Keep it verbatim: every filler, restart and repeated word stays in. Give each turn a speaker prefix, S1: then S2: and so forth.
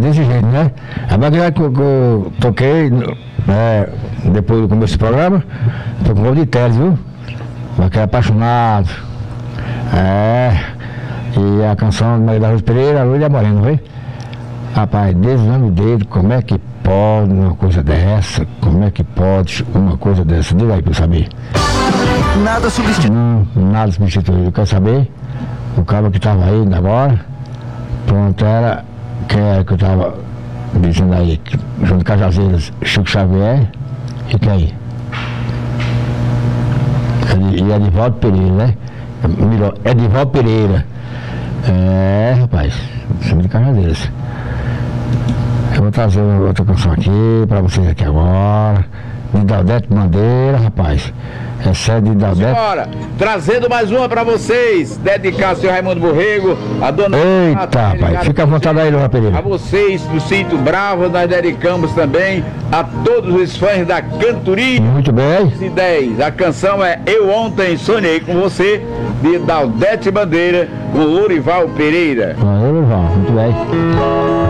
S1: desse jeito, né? Agora que eu, eu toquei, né, depois do começo do programa, tô com o de Teles, viu? Aquele apaixonado. É. E a canção do Maria da Luz Pereira, a Luz da Morena, foi? Rapaz, deslame o dedo, como é que pode uma coisa dessa? Como é que pode uma coisa dessa? Diga aí pra eu saber.
S2: Nada substitui.
S1: Não, nada substituído. Eu quero saber, o cara que estava aí ainda agora, pronto, era, que era que eu estava dizendo aí, junto com as Cajazeiras, Chico Xavier, e quem aí? E Edivaldo Pereira, né? Melhor, Edivaldo Pereira. É, rapaz, chama de Cajazeiras. Eu vou trazer outra canção aqui pra vocês aqui agora. De Daldete Bandeira, rapaz. Essa é de Daldete.
S3: Senhora, trazendo mais uma pra vocês. Dedicar ao senhor Raimundo Borrego, a dona.
S1: Eita, rapaz, fica à vontade aí, Luva Pereira.
S3: A vocês do Sítio Bravo, nós dedicamos também a todos os fãs da cantoria.
S1: Muito bem.
S3: e dez. A canção é Eu Ontem Sonhei com Você, de Daldete Bandeira, com Lourival Pereira.
S1: Valeu, Lourival, muito bem.